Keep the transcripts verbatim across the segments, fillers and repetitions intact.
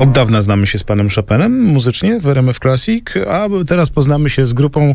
Od dawna znamy się z panem Chopinem muzycznie w R M F Classic, a teraz poznamy się z grupą,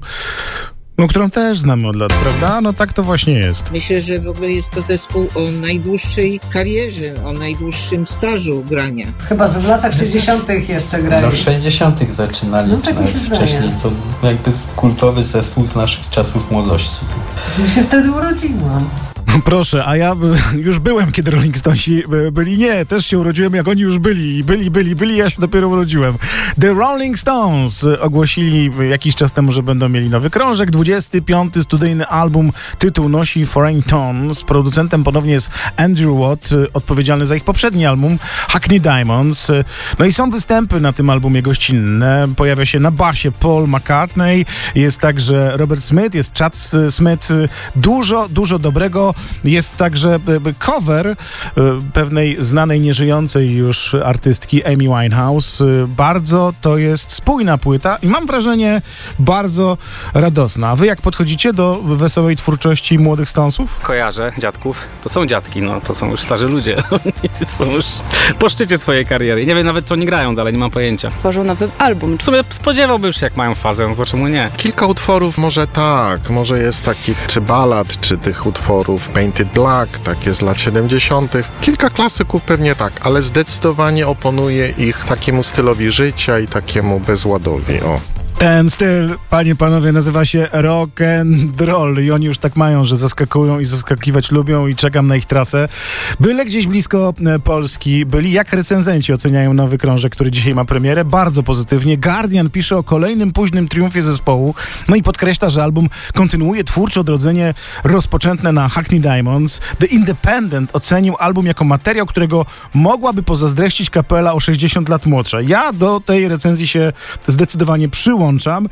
no, którą też znamy od lat, prawda? No tak to właśnie jest. Myślę, że w ogóle jest to zespół o najdłuższej karierze, o najdłuższym stażu grania. Chyba w latach sześćdziesiątych jeszcze grali. No w sześćdziesiątych zaczynali, no, czy tak nawet wcześniej. To jakby kultowy zespół z naszych czasów młodości. Ja się wtedy urodziłam. Proszę, a ja już byłem, kiedy Rolling Stonesi byli. Nie, też się urodziłem, jak oni już byli. Byli, byli, byli, ja się dopiero urodziłem. The Rolling Stones ogłosili jakiś czas temu, że będą mieli nowy krążek. dwudziesty piąty studyjny album, tytuł nosi Foreign Tones. Producentem ponownie jest Andrew Watt, odpowiedzialny za ich poprzedni album Hackney Diamonds. No i są występy na tym albumie gościnne. Pojawia się na basie Paul McCartney, jest także Robert Smith, jest Chad Smith. Dużo, dużo dobrego. Jest także cover pewnej znanej, nieżyjącej już artystki Amy Winehouse. Bardzo to jest spójna płyta i mam wrażenie bardzo radosna. A wy jak podchodzicie do wesołej twórczości młodych Stonesów? Kojarzę dziadków. To są dziadki, no to są już starzy ludzie. Są już po szczycie swojej kariery. Nie wiem nawet, co oni grają dalej, nie mam pojęcia. Tworzą nowy album. W sumie spodziewałbym się, jak mają fazę, no to czemu nie? Kilka utworów może tak, może jest takich, czy ballad, czy tych utworów Painted Black, takie z lat siedemdziesiątych. Kilka klasyków pewnie tak, ale zdecydowanie oponuje ich takiemu stylowi życia i takiemu bezładowi. O. Ten styl, panie, panowie, nazywa się rock and roll i oni już tak mają, że zaskakują i zaskakiwać lubią i czekam na ich trasę. Byle gdzieś blisko Polski byli. Jak recenzenci oceniają nowy krążek, który dzisiaj ma premierę? Bardzo pozytywnie. Guardian pisze o kolejnym późnym triumfie zespołu, no i podkreśla, że album kontynuuje twórcze odrodzenie rozpoczęte na Hackney Diamonds. The Independent ocenił album jako materiał, którego mogłaby pozazdrościć kapela o sześćdziesiąt lat młodsza. Ja do tej recenzji się zdecydowanie przyłączam.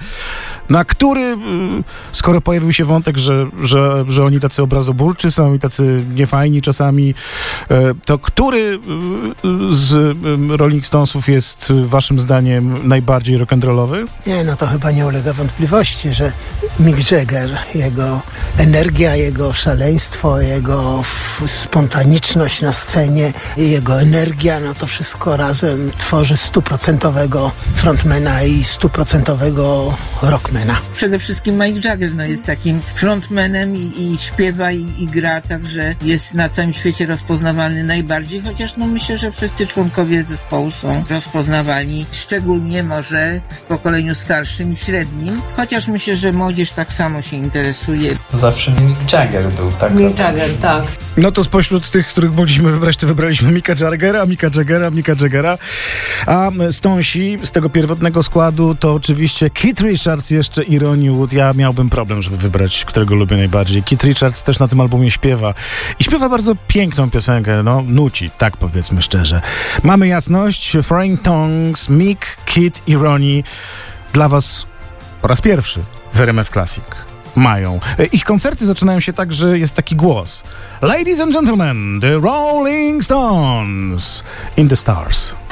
Na który, skoro pojawił się wątek, że, że, że oni tacy obrazoburczy są i tacy niefajni czasami, to który z Rolling Stonesów jest waszym zdaniem najbardziej rock'n'rollowy? Nie, no to chyba nie ulega wątpliwości, że Mick Jagger, jego energia, jego szaleństwo, jego spontaniczność na scenie, jego energia, no to wszystko razem tworzy stuprocentowego frontmana i stuprocentowego rockmana. Przede wszystkim Mick Jagger no, jest takim frontmanem i, i śpiewa i, i gra, także jest na całym świecie rozpoznawalny najbardziej, chociaż no myślę, że wszyscy członkowie zespołu są rozpoznawalni, szczególnie może w pokoleniu starszym i średnim, chociaż myślę, że młodzież tak samo się interesuje. Zawsze Mick Jagger był, tak? Mick Jagger, tak. No to spośród tych, których mogliśmy wybrać, to wybraliśmy Micka Jaggera, Micka Jaggera, Micka Jaggera, a Stonesi z tego pierwotnego składu to oczywiście Keith Richards jeszcze i Ronnie Wood. Ja miałbym problem, żeby wybrać, którego lubię najbardziej. Keith Richards też na tym albumie śpiewa i śpiewa bardzo piękną piosenkę, no nuci, tak powiedzmy szczerze. Mamy jasność, Foreign Tongues, Mick, Keith i Ronnie dla was po raz pierwszy w R M F Classic. Mają. Ich koncerty zaczynają się tak, że jest taki głos. Ladies and gentlemen, the Rolling Stones in the Stars.